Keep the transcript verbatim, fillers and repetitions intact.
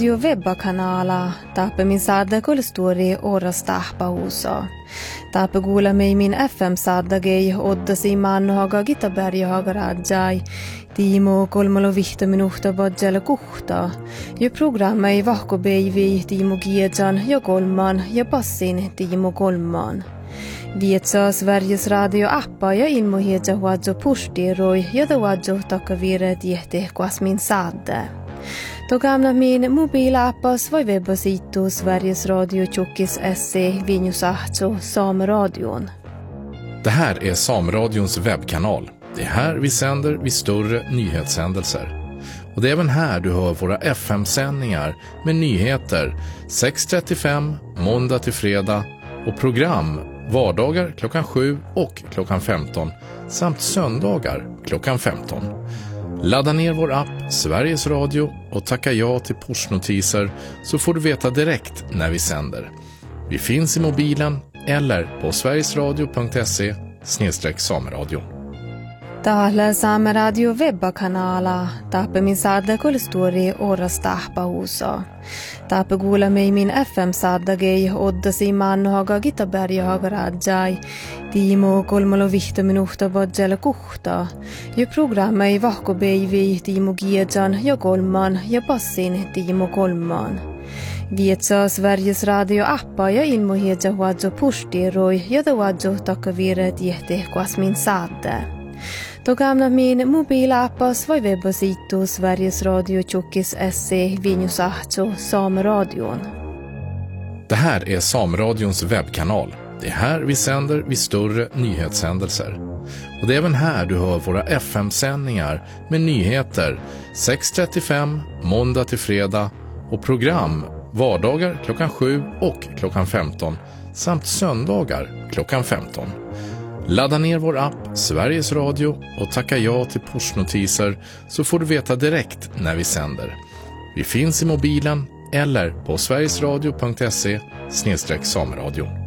Radio webbakanala tape min sadda kulstori oras tahpa husa. Tape gula mei min F M sadda gei odda si mannohaga gitaberjahaga rajai. Tiimo kolmalo vihta minuhta badjala kuhta. Jo programma ei vahko beivi Tiimo Giejan ja kolman ja passin Tiimo kolman. Vietsa Sveriges Radio appa ja ilmohieja huadjo pustiroi ja da huadjo takavire tiehte kuas min sadda. Då gamla min mobilappas var webbasitu Sveriges Radio Tjockis S C Vinjusahto Sameradion. Det här är Sameradions webbkanal. Det är här vi sänder vid större nyhetshändelser. Och det är även här du hör våra F M-sändningar med nyheter sex trettiofem måndag till fredag och program vardagar klockan sju och klockan femton samt söndagar klockan femton. Ladda ner vår app Sveriges Radio och tacka ja till pushnotiser så får du veta direkt när vi sänder. Vi finns i mobilen eller på sverigesradio punkt se snedstreck sameradion. Täällä Saameradio webbakanala tape min sadda kulstori oras tahpa husa. Tape gula mei min F M sadda gei odda si mannohaga gitaberjahaga rajai. Tiimo kolmalo vihta minuhta badjala kuhta. Jo programma ei vahko beivi Tiimo Giejan ja kolman ja passin Tiimo kolman. Vietsa Sveriges Radio appa ja ilmohieja huadjo pustiroi ja da huadjo takavire tiehte kuas min sadda. Då gamla min mobilappas var webbasitu Sveriges Radio Tjockis S C Vinjusahto Sameradion. Det här är Sameradions webbkanal. Det är här vi sänder vid större nyhetshändelser. Och det är även här du hör våra F M-sändningar med nyheter sex trettiofem måndag till fredag och program vardagar klockan sju och klockan femton samt söndagar klockan femton. Ladda ner vår app Sveriges Radio och tacka ja till pushnotiser så får du veta direkt när vi sänder. Vi finns i mobilen eller på sverigesradio punkt se snedstreck sameradion.